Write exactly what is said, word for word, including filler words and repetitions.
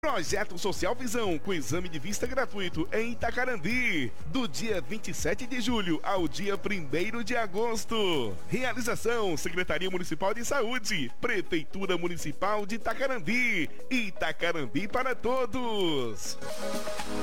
Projeto Social Visão, com exame de vista gratuito em Itacarandi, do dia vinte e sete de julho ao dia primeiro de agosto. Realização: Secretaria Municipal de Saúde, Prefeitura Municipal de Itacarandi. Itacarandi para todos.